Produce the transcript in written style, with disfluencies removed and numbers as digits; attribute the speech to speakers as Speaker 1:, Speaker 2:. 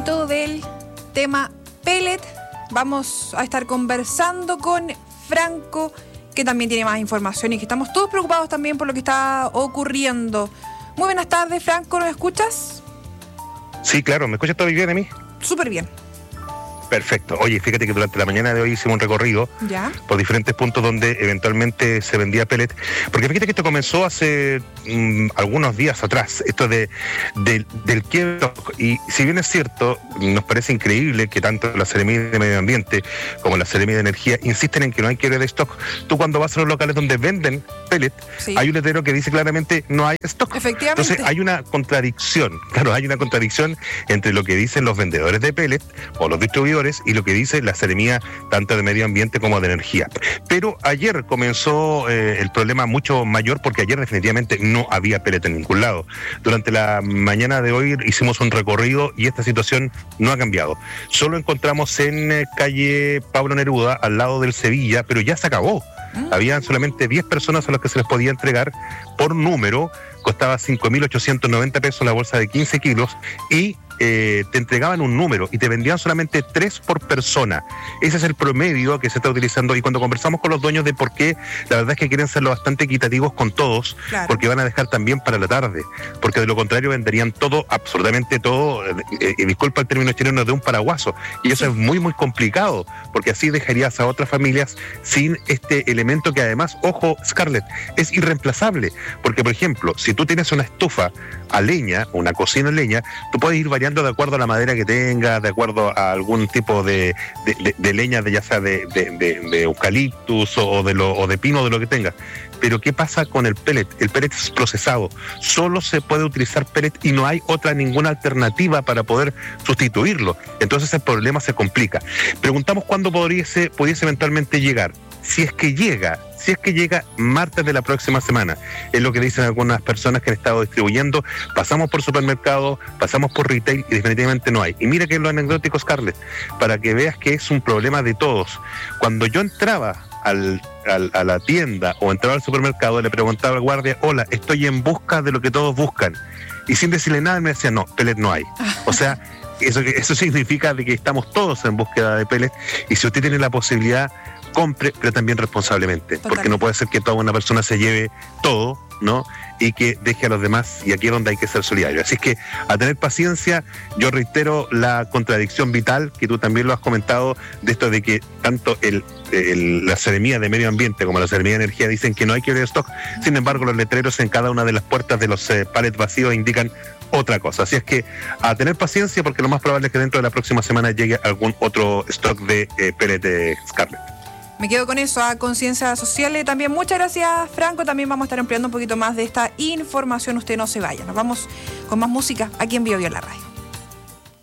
Speaker 1: poquito del tema pellet. Vamos a estar conversando con Franco, que también tiene más información y que estamos todos preocupados también por lo que está ocurriendo. Muy buenas tardes, Franco, ¿nos escuchas?
Speaker 2: Sí, claro, ¿me escuchas todo bien a mí?
Speaker 1: Súper bien.
Speaker 2: Perfecto. Oye, fíjate que durante la mañana de hoy hicimos un recorrido por diferentes puntos donde eventualmente se vendía pellet, porque fíjate que esto comenzó hace algunos días atrás, esto del quiebre, y si bien es cierto, nos parece increíble que tanto la Seremía de Medio Ambiente como la Seremía de Energía insisten en que no hay quiebre de stock. Tú cuando vas a los locales donde venden pellet, hay un letrero que dice claramente no hay stock.
Speaker 1: Efectivamente.
Speaker 2: Entonces hay una contradicción, entre lo que dicen los vendedores de pellet o los distribuidores y lo que dice la Seremía tanto de Medio Ambiente como de Energía. Pero ayer comenzó el problema mucho mayor, porque ayer definitivamente no había pellet en ningún lado. Durante la mañana de hoy hicimos un recorrido y esta situación no ha cambiado. Solo encontramos en calle Pablo Neruda, al lado del Sevilla, pero ya se acabó. Habían solamente 10 personas a las que se les podía entregar por número. Costaba 5.890 pesos la bolsa de 15 kilos y te entregaban un número y te vendían solamente 3 por persona. Ese es el promedio que se está utilizando, y cuando conversamos con los dueños de por qué, la verdad es que quieren serlo bastante equitativos con todos, porque van a dejar también para la tarde, porque de lo contrario venderían todo, absolutamente todo, disculpa el término chileno, de un paraguaso, y eso es muy muy complicado, porque así dejarías a otras familias sin este elemento que además, ojo Scarlett, es irreemplazable, porque por ejemplo, si tú tienes una estufa a leña, una cocina a leña, tú puedes ir variando de acuerdo a la madera que tengas, de acuerdo a algún tipo de leña, ya sea de eucaliptus o de pino, de lo que tengas. Pero ¿qué pasa con el pellet? El pellet es procesado. Solo se puede utilizar pellet y no hay ninguna alternativa para poder sustituirlo. Entonces el problema se complica. Preguntamos cuándo pudiese eventualmente llegar. Si es que llega martes de la próxima semana, es lo que dicen algunas personas que han estado distribuyendo. Pasamos por supermercado, pasamos por retail y definitivamente no hay. Y mira que es lo anecdótico, Scarlett, para que veas que es un problema de todos. Cuando yo entraba a la tienda o entraba al supermercado, le preguntaba al guardia: hola, estoy en busca de lo que todos buscan. Y sin decirle nada me decía: no, pellet no hay. O sea, eso significa de que estamos todos en búsqueda de pellet, y si usted tiene la posibilidad, compre, pero también responsablemente. Totalmente. Porque no puede ser que toda una persona se lleve todo, ¿no? Y que deje a los demás, y aquí es donde hay que ser solidario. Así es que a tener paciencia. Yo reitero la contradicción vital, que tú también lo has comentado, de esto de que tanto la Seremía de Medio Ambiente como la Seremía de Energía dicen que no hay quiebre de stock. Sin embargo, los letreros en cada una de las puertas de los palets vacíos indican otra cosa. Así es que a tener paciencia, porque lo más probable es que dentro de la próxima semana llegue algún otro stock de pellet de Scarlett.
Speaker 1: Me quedo con eso, a conciencia social. También muchas gracias, Franco. También vamos a estar ampliando un poquito más de esta información. Usted no se vaya. Nos vamos con más música aquí en Bio Bio la Radio.